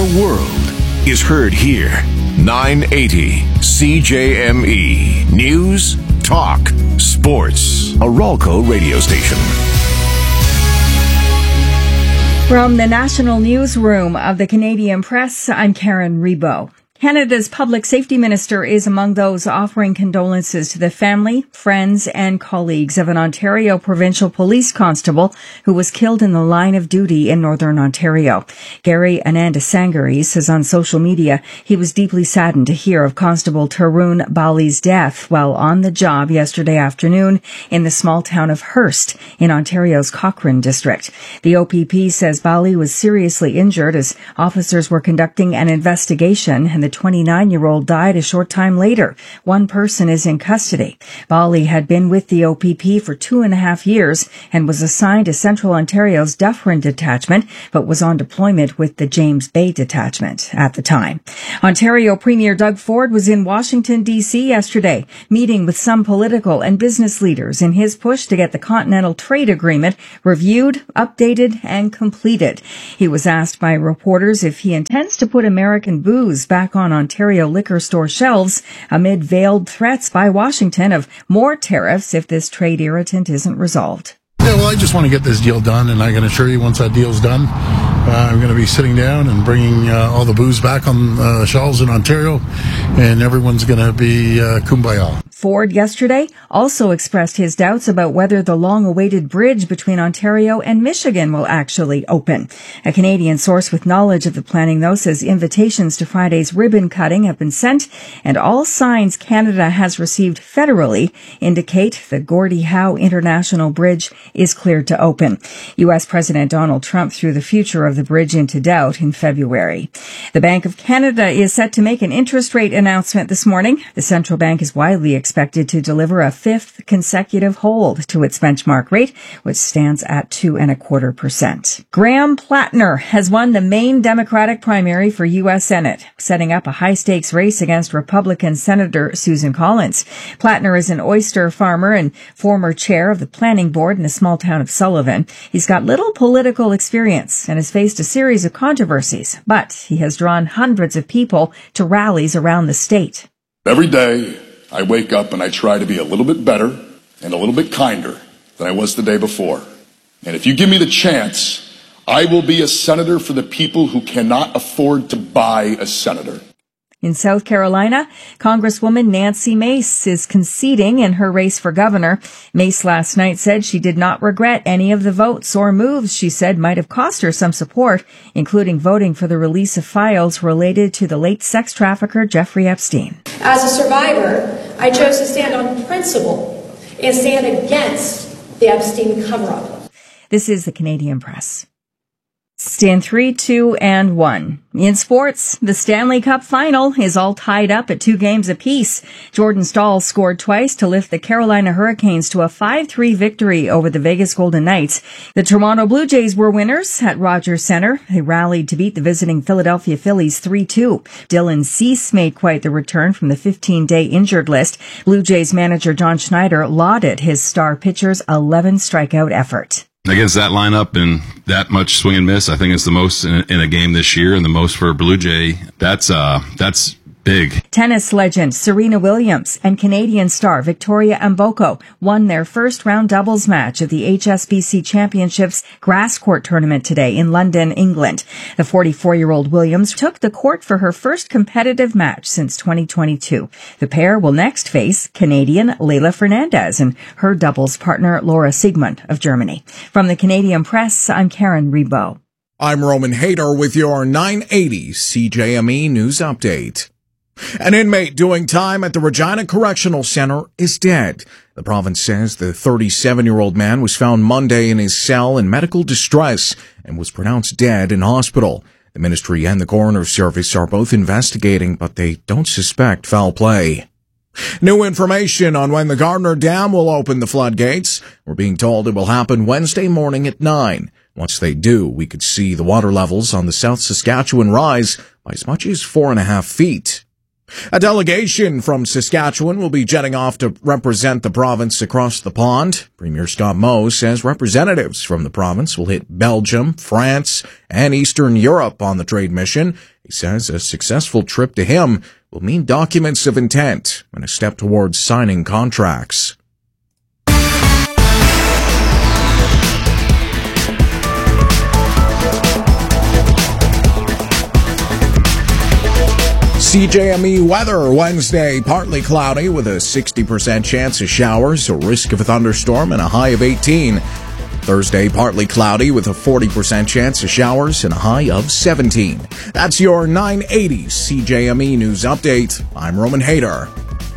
the world is heard here. 980 CJME. News, talk, sports. A Ralco radio station. From the National Newsroom of the Canadian Press, I'm Karen Rebo. Canada's Public Safety Minister is among those offering condolences to the family, friends, and colleagues of an Ontario Provincial Police Constable who was killed in the line of duty in Northern Ontario. Gary Anandasangari says on social media he was deeply saddened to hear of Constable Tarun Bali's death while on the job yesterday afternoon in the small town of Hearst in Ontario's Cochrane district. The OPP says Bali was seriously injured as officers were conducting an investigation, and the 29-year-old died a short time later. One person is in custody. Bali had been with the OPP for 2.5 years and was assigned to Central Ontario's Dufferin Detachment, but was on deployment with the James Bay Detachment at the time. Ontario Premier Doug Ford was in Washington, D.C. yesterday, meeting with some political and business leaders in his push to get the Continental Trade Agreement reviewed, updated, and completed. He was asked by reporters if he intends to put American booze back on Ontario liquor store shelves amid veiled threats by Washington of more tariffs if this trade irritant isn't resolved. Yeah, well, I just want to get this deal done, and I can assure you once that deal's done, I'm going to be sitting down and bringing all the booze back on shelves in Ontario, and everyone's going to be kumbaya. Ford yesterday also expressed his doubts about whether the long-awaited bridge between Ontario and Michigan will actually open. A Canadian source with knowledge of the planning, though, says invitations to Friday's ribbon cutting have been sent, and all signs Canada has received federally indicate the Gordie Howe International Bridge is cleared to open. U.S. President Donald Trump threw the future of the bridge into doubt in February. The Bank of Canada is set to make an interest rate announcement this morning. The central bank is widely expected to deliver a fifth consecutive hold to its benchmark rate, which stands at 2.25%. Graham Plattner has won the Maine Democratic primary for U.S. Senate, setting up a high-stakes race against Republican Senator Susan Collins. Plattner is an oyster farmer and former chair of the planning board in the small town of Sullivan. He's got little political experience and has faced a series of controversies, but he has drawn hundreds of people to rallies around the state. Every day, I wake up and I try to be a little bit better and a little bit kinder than I was the day before. And if you give me the chance, I will be a senator for the people who cannot afford to buy a senator. In South Carolina, Congresswoman Nancy Mace is conceding in her race for governor. Mace last night said she did not regret any of the votes or moves she said might have cost her some support, including voting for the release of files related to the late sex trafficker Jeffrey Epstein. As a survivor, I chose to stand on principle and stand against the Epstein cover-up. This is the Canadian Press. Stand 3, 2, and 1. In sports, the Stanley Cup final is all tied up at 2 games apiece. Jordan Staal scored twice to lift the Carolina Hurricanes to a 5-3 victory over the Vegas Golden Knights. The Toronto Blue Jays were winners at Rogers Centre. They rallied to beat the visiting Philadelphia Phillies 3-2. Dylan Cease made quite the return from the 15-day injured list. Blue Jays manager John Schneider lauded his star pitcher's 11-strikeout effort. Against that lineup and that much swing and miss, I think it's the most in a game this year and the most for a Blue Jay. That's big. Tennis legend Serena Williams and Canadian star Victoria Mboko won their first round doubles match of the HSBC Championships grass court tournament today in London, England. The 44-year-old Williams took the court for her first competitive match since 2022. The pair will next face Canadian Leylah Fernandez and her doubles partner Laura Siegmund of Germany. From the Canadian Press, I'm Karen Rebo. I'm Roman Hayter with your 980 CJME News Update. An inmate doing time at the Regina Correctional Center is dead. The province says the 37-year-old man was found Monday in his cell in medical distress and was pronounced dead in hospital. The ministry and the coroner's service are both investigating, but they don't suspect foul play. New information on when the Gardner Dam will open the floodgates. We're being told it will happen Wednesday morning at 9. Once they do, we could see the water levels on the South Saskatchewan rise by as much as 4.5 feet. A delegation from Saskatchewan will be jetting off to represent the province across the pond. Premier Scott Moe says representatives from the province will hit Belgium, France, and Eastern Europe on the trade mission. He says a successful trip to him will mean documents of intent and a step towards signing contracts. CJME weather Wednesday, partly cloudy with a 60% chance of showers, a risk of a thunderstorm, and a high of 18. Thursday, partly cloudy with a 40% chance of showers and a high of 17. That's your 980 CJME News Update. I'm Roman Hayter.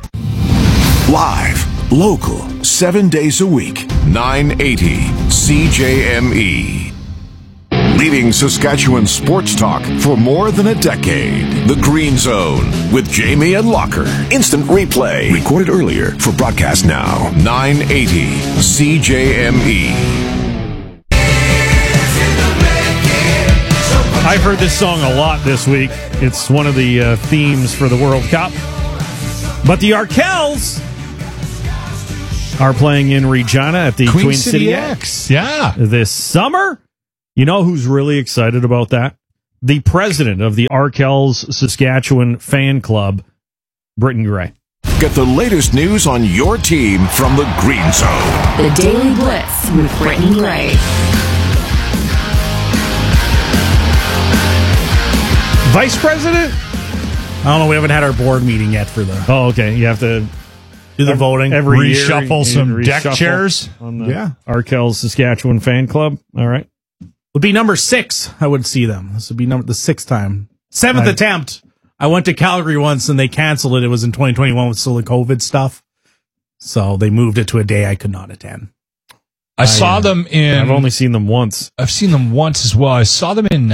Live, local, 7 days a week, 980 CJME. Leading Saskatchewan sports talk for more than a decade. The Green Zone with Jamie and Locker. Instant replay. Recorded earlier for broadcast now. 980 CJME. I've heard this song a lot this week. It's one of the themes for the World Cup. But the Arkells are playing in Regina at the Queen City X. Yeah. This summer. You know who's really excited about that? The president of the Arkells Saskatchewan fan club, Britton Gray. Get the latest news on your team from the Green Zone. The Daily Blitz with Britton Gray. Vice president? I don't know. We haven't had our board meeting yet for the. Oh, okay. You have to do the voting. Every reshuffle year, some deck chairs. On the Arkells Saskatchewan fan club. All right. Would be number 6. I would see them. This would be the 6th time. 7th attempt. I went to Calgary once and they canceled it. It was in 2021 with still the COVID stuff. So they moved it to a day I could not attend. I saw them in. I've only seen them once. I've seen them once as well. I saw them in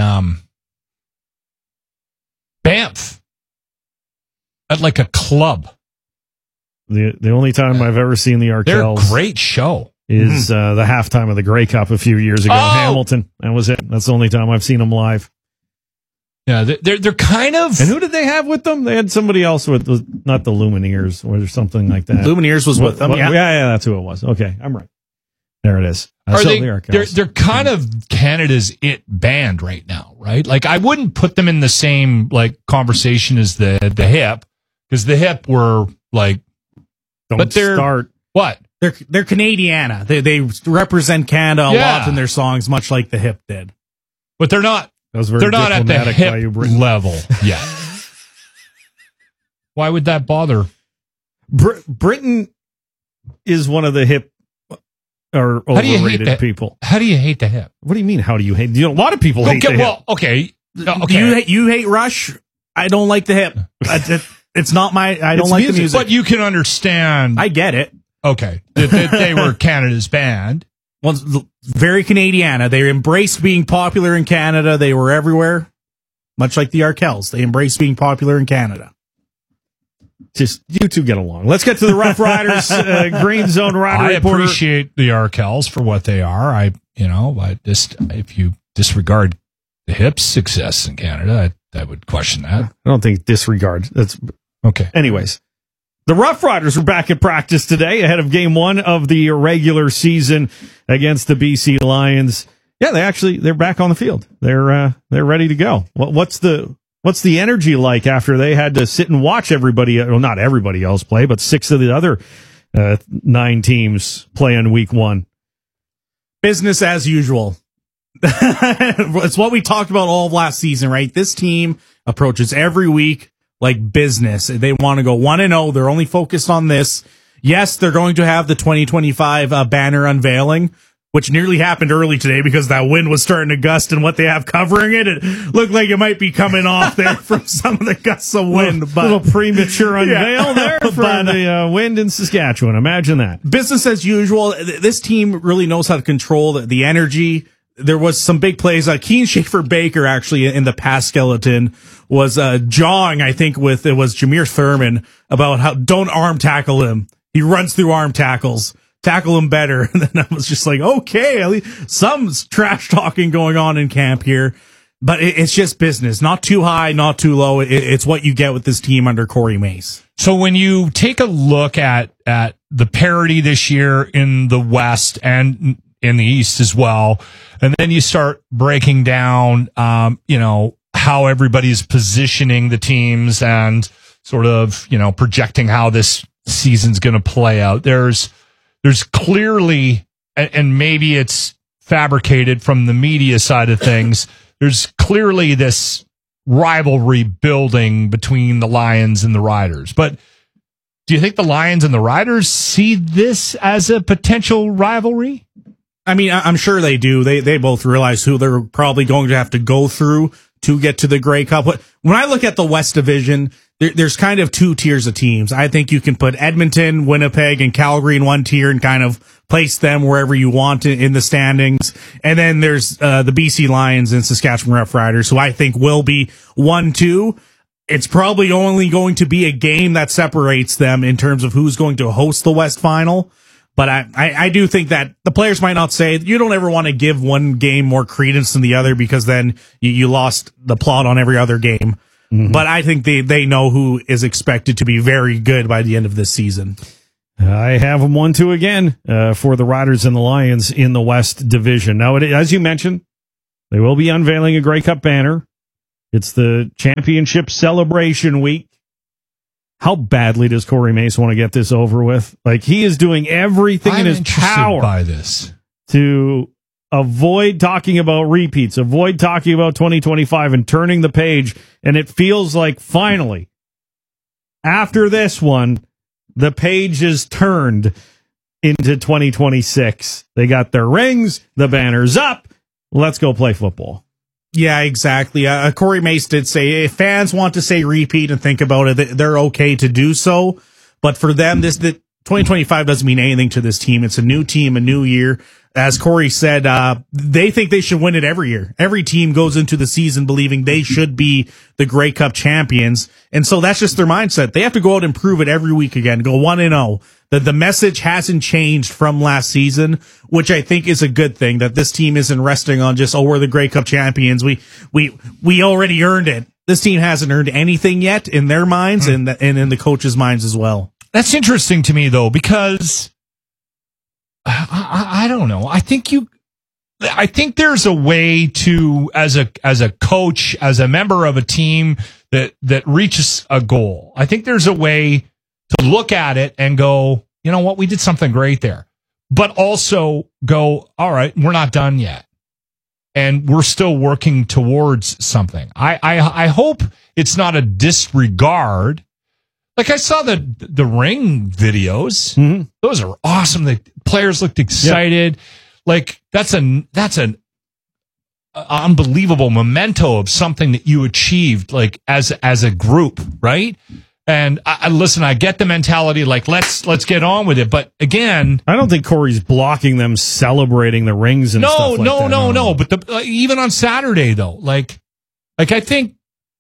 Banff at like a club. The only time I've ever seen the Arkells. They're a great show. Is the halftime of the Grey Cup a few years ago in Hamilton. That was it. That's the only time I've seen them live. Yeah, they're kind of. And who did they have with them? They had somebody else with, not the Lumineers or something like that. Lumineers was with them. Yeah, that's who it was. Okay, I'm right. There it is. They're kind of Canada's it band right now, right? Like I wouldn't put them in the same like conversation as the Hip, because the Hip were like. What? They're Canadiana. They represent Canada a lot in their songs, much like the Hip did. But they're not. They're not at the Hip level yet. Why would that bother? Britain is one of the hip or overrated people. How do you hate the Hip? What do you mean? How do you hate? A lot of people hate the Hip. Well, okay. You hate Rush? I don't like the Hip. It's not my. I don't like the music. But you can understand. I get it. Okay, that they were Canada's band. Well, very Canadiana. They embraced being popular in Canada. They were everywhere, much like the Arkells. They embraced being popular in Canada. Just you two get along. Let's get to the Rough Riders Green Zone Rider Report. I appreciate the Arkells for what they are. If you disregard the Hip's success in Canada, I would question that. I don't think disregard. That's okay. Anyways. The Rough Riders are back at practice today ahead of game 1 of the regular season against the BC Lions. Yeah, they're back on the field. They're ready to go. What's the energy like after they had to sit and watch everybody, well, not everybody else play, but 6 of the other 9 teams play in week 1? Business as usual. It's what we talked about all of last season, right? This team approaches every week like business. They want to go 1-0. They're only focused on this. Yes, they're going to have the 2025 banner unveiling, which nearly happened early today because that wind was starting to gust, and what they have covering it looked like it might be coming off there from some of the gusts of wind. A little premature unveil there for the wind in Saskatchewan. Imagine that. Business as usual. This team really knows how to control the energy. There was some big plays. Keen Schaefer-Baker actually in the pass skeleton was jawing, I think, with it was Jameer Thurman about how don't arm tackle him. He runs through arm tackles. Tackle him better. And then I was just like, okay, at least some trash talking going on in camp here. But it's just business. Not too high, not too low. It's what you get with this team under Corey Mace. So when you take a look at the parity this year in the West and in the East as well, and then you start breaking down, how everybody's positioning the teams and sort of, projecting how this season's going to play out. There's clearly, and maybe it's fabricated from the media side of things, there's clearly this rivalry building between the Lions and the Riders. But do you think the Lions and the Riders see this as a potential rivalry? I mean, I'm sure they do. They both realize who they're probably going to have to go through to get to the Grey Cup. When I look at the West Division, there's kind of two tiers of teams. I think you can put Edmonton, Winnipeg, and Calgary in one tier and kind of place them wherever you want in the standings. And then there's the BC Lions and Saskatchewan Roughriders, who I think will be 1-2. It's probably only going to be a game that separates them in terms of who's going to host the West Final. But I do think that the players might not say, you don't ever want to give one game more credence than the other because then you lost the plot on every other game. Mm-hmm. But I think they know who is expected to be very good by the end of this season. I have them 1-2 again for the Riders and the Lions in the West Division. Now, as you mentioned, they will be unveiling a Grey Cup banner. It's the championship celebration week. How badly does Corey Mace want to get this over with? Like, he is doing everything in his power by this to avoid talking about repeats, avoid talking about 2025 and turning the page. And it feels like finally, after this one, the page is turned into 2026. They got their rings, the banner's up. Let's go play football. Yeah, exactly. Corey Mace did say if fans want to say repeat and think about it, they're okay to do so. But for them, the 2025 doesn't mean anything to this team. It's a new team, a new year. As Corey said, they think they should win it every year. Every team goes into the season believing they should be the Grey Cup champions. And so that's just their mindset. They have to go out and prove it every week again, go 1-0. The message hasn't changed from last season, which I think is a good thing, that this team isn't resting on just, we're the Grey Cup champions. We already earned it. This team hasn't earned anything yet in their minds and in the coaches' minds as well. That's interesting to me, though, because I don't know. I think there's a way to, as a coach, as a member of a team that reaches a goal. I think there's a way to look at it and go, you know what, we did something great there, but also go, all right, we're not done yet, and we're still working towards something. I hope it's not a disregard. Like, I saw the ring videos. Mm-hmm. Those are awesome. The players looked excited. Yep. Like, that's an unbelievable memento of something that you achieved, like, as a group, right? And I get the mentality, like, let's get on with it. But again, I don't think Corey's blocking them celebrating the rings and stuff like that. No. But even on Saturday, though, like I think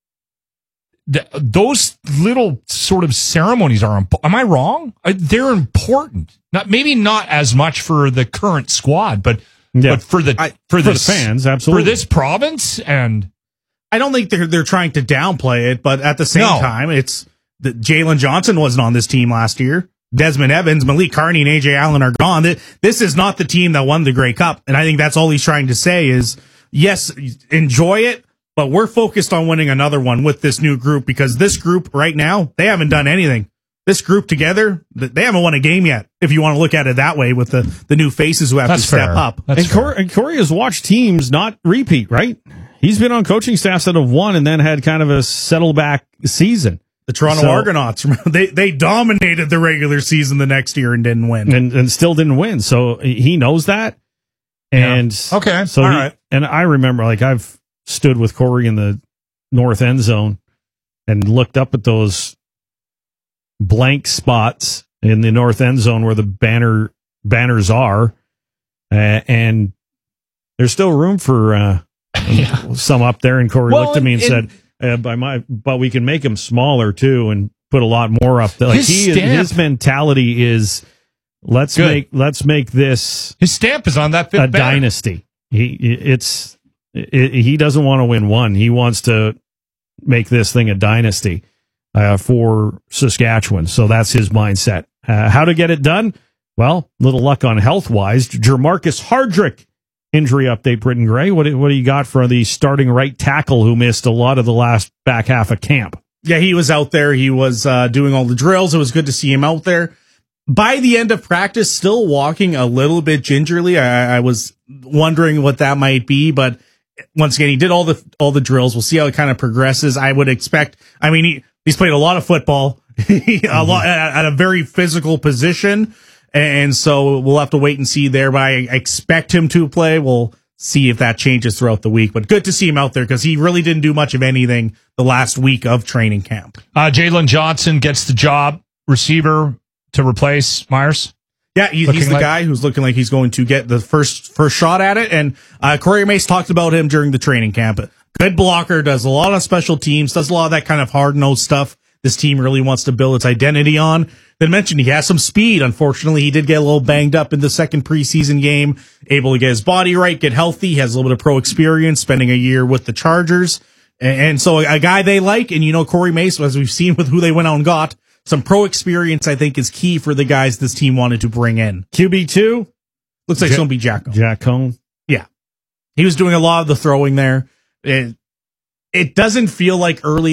those little sort of ceremonies are, am I wrong? They're important. Maybe not as much for the current squad, but for the fans, absolutely. For this province. And I don't think they're trying to downplay it, but at the same time, it's that Jalen Johnson wasn't on this team last year. Desmond Evans, Malik Carney, and AJ Allen are gone. This is not the team that won the Grey Cup. And I think that's all he's trying to say is, yes, enjoy it, but we're focused on winning another one with this new group, because this group right now, they haven't done anything. This group together, they haven't won a game yet, if you want to look at it that way, with the new faces who have to step up. And Corey has watched teams not repeat, right? He's been on coaching staffs that have won and then had kind of a settle back season. The Toronto Argonauts, they dominated the regular season the next year and didn't win. And still didn't win. So he knows that. And okay. So right. And I remember, like, I've stood with Corey in the north end zone and looked up at those blank spots in the north end zone where the banners are. And there's still room for some up there. And Corey looked at me and said, but we can make them smaller too and put a lot more up there. Like, his mentality is, let's make this. His stamp is on that fifth a banner. Dynasty. It's He doesn't want to win one. He wants to make this thing a dynasty for Saskatchewan. So that's his mindset. How to get it done? Well, little luck on health-wise. Jermarcus Hardrick, injury update, Britton Gray. What do you got for the starting right tackle who missed a lot of the last back half of camp? Yeah, he was out there. He was doing all the drills. It was good to see him out there. By the end of practice, still walking a little bit gingerly. I was wondering what that might be, but once again, he did all the drills. We'll see how it kind of progresses. I would expect. I mean, he's played a lot of football, a lot at a very physical position, and so we'll have to wait and see there. But I expect him to play. We'll see if that changes throughout the week. But good to see him out there because he really didn't do much of anything the last week of training camp. Jalen Johnson gets the job, receiver to replace Myers. Yeah, he's the guy who's looking like he's going to get the first shot at it. And Corey Mace talked about him during the training camp. Good blocker, does a lot of special teams, does a lot of that kind of hard-nosed stuff this team really wants to build its identity on. Then mentioned he has some speed. Unfortunately, he did get a little banged up in the second preseason game, able to get his body right, get healthy. He has a little bit of pro experience, spending a year with the Chargers. And so a guy they like, and Corey Mace, as we've seen with who they went out and got, some pro experience, I think, is key for the guys this team wanted to bring in. QB2? Looks like it's going to be Jack Cohn. Jack Cohn? Yeah. He was doing a lot of the throwing there. It doesn't feel like early